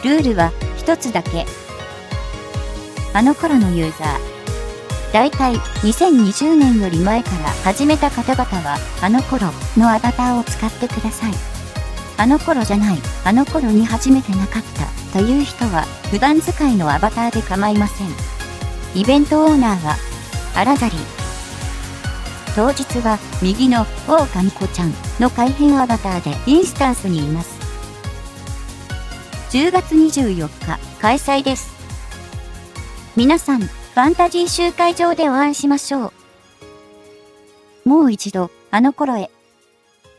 ルールは一つだけ。あの頃のユーザー。だいたい2020年より前から始めた方々は、あの頃のアバターを使ってください。あの頃じゃない、あの頃に始めてなかったという人は、普段使いのアバターで構いません。イベントオーナーは、アラザリー。当日は、右の、狼子ちゃんの改変アバターでインスタンスにいます。10月24日、開催です。皆さん、ファンタジー集会場でお会いしましょう。もう一度、あの頃へ。